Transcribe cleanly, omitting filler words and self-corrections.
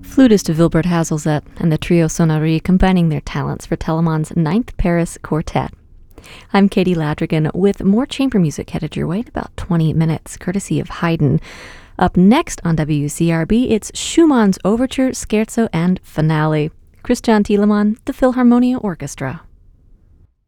Flutist Wilbert Hazelzet and the Trio Sonnerie combining their talents for Telemann's Ninth Paris Quartet. I'm Katie Ladrigan with more chamber music headed your way in about 20 minutes, courtesy of Haydn. Up next on WCRB, it's Schumann's Overture, Scherzo, and Finale. Christian Thielemann, the Philharmonia Orchestra.